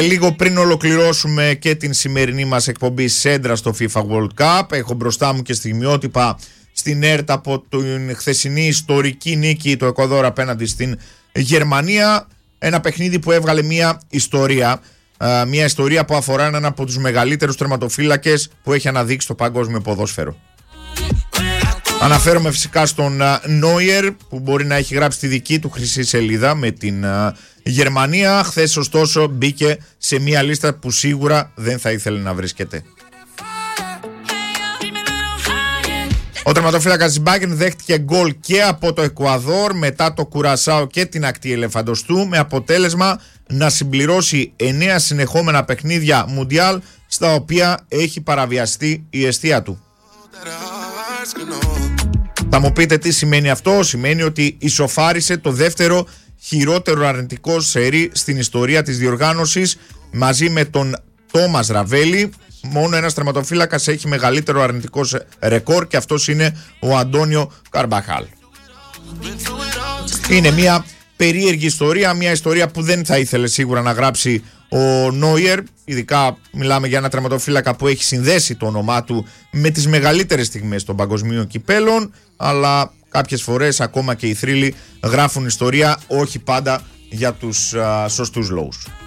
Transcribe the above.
Λίγο πριν ολοκληρώσουμε και την σημερινή μας εκπομπή Σέντρα στο FIFA World Cup, έχω μπροστά μου και στιγμιότυπα στην ΕΡΤ από την χθεσινή ιστορική νίκη του Εκουαδόρ απέναντι στην Γερμανία. Ένα παιχνίδι που έβγαλε μια ιστορία. Μια ιστορία που αφορά έναν από τους μεγαλύτερους τερματοφύλακες που έχει αναδείξει το παγκόσμιο ποδόσφαιρο. Αναφέρομαι φυσικά στον Νόιερ, που μπορεί να έχει γράψει τη δική του χρυσή σελίδα με την Γερμανία. Χθες ωστόσο μπήκε σε μια λίστα που σίγουρα δεν θα ήθελε να βρίσκεται. Ο τερματοφύλακας της Bayern δέχτηκε γκολ και από το Εκουαδόρ μετά το Κουρασάο και την ακτή ελεφαντοστού, με αποτέλεσμα να συμπληρώσει 9 συνεχόμενα παιχνίδια Μουντιάλ στα οποία έχει παραβιαστεί η εστία του. Θα μου πείτε τι σημαίνει αυτό. Σημαίνει ότι ισοφάρισε το δεύτερο χειρότερο αρνητικό σερί στην ιστορία της διοργάνωσης μαζί με τον Τόμας Ραβέλη. Μόνο ένας τερματοφύλακας έχει μεγαλύτερο αρνητικό ρεκόρ και αυτός είναι ο Αντώνιο Καρμπαχάλ. Είναι μια περίεργη ιστορία, μια ιστορία που δεν θα ήθελε σίγουρα να γράψει ο Νόιερ. Ειδικά μιλάμε για ένα τερματοφύλακα που έχει συνδέσει το όνομά του με τις μεγαλύτερες στιγμές των παγκοσμίων κυπέλων, αλλά κάποιες φορές ακόμα και οι θρύλοι γράφουν ιστορία, όχι πάντα για τους σωστούς λόγους.